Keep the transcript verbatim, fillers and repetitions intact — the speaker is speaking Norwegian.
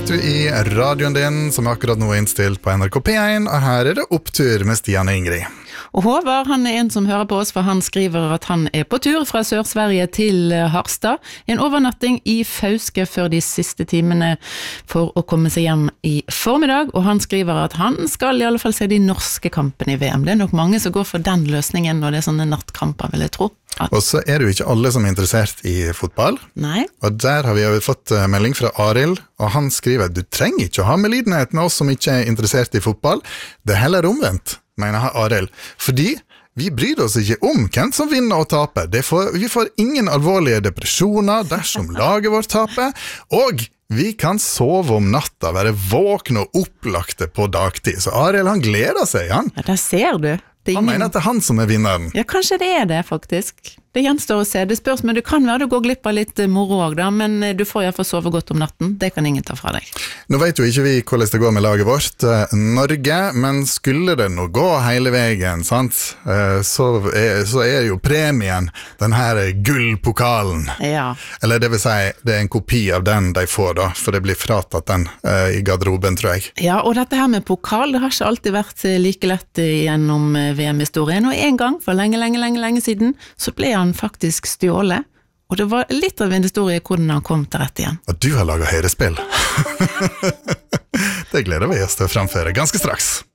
fikk du i radioen din, som akkurat nå er innstilt på N R K P én, og her er det opptur med Stian og Ingrid. Og Håvard, han er en som hører på oss, for han skriver at han er på tur fra Sør-Sverige til Harstad. En overnatting i Fauske før de siste timene for å komme seg hjem i formiddag, og han skriver at han skal i alle fall se de norske kampene i V M. Det er nok mange som går for den løsningen når det er sånne nattkamper, vil jeg tro. At... Og så er det jo ikke alle som er interessert i fotball. Nei. Og der har vi jo fått melding fra Arild, og han skriver at du trenger ikke å ha medlidenhet med oss som ikke er interessert i fotball. Det er heller omvendt, mener Arild. Fordi vi bryr oss ikke om hvem som vinner og taper. Det får, vi får ingen alvorlige depresjoner dersom laget vårt taper, og vi kan sove om natta, være våkne og opplagte på dagtid. Så Arild, han gleder seg, han. Ja, der ser du. Ingen... Han mener at det er han som er vinneren. Ja, kanskje det er det, faktisk. Det gjenstår å se. Det spørs, men det kan være du går glipp av litt moro også, da, men du får i hvert fall sove godt om natten. Det kan ingen ta fra deg. Nå vet jo ikke vi hvordan det går med laget vårt, Norge, men skulle det nå gå hele veien, sant? Så er, så er jo premien den her gullpokalen. Ja. Eller det vil si, det er en kopi av den de får da, for det blir fratatt den uh, i garderoben, tror jeg. Ja, og dette her med pokal, det har ikke alltid vært like lett gjennom V M-historien, og en gang, for lenge, lenge, lenge, lenge siden, så ble han faktisk stjålet, og det var litt av en historie hvordan han kom til rett igjen. Og du har laget høyrespill. Det gleder vi oss til å framføre ganske straks.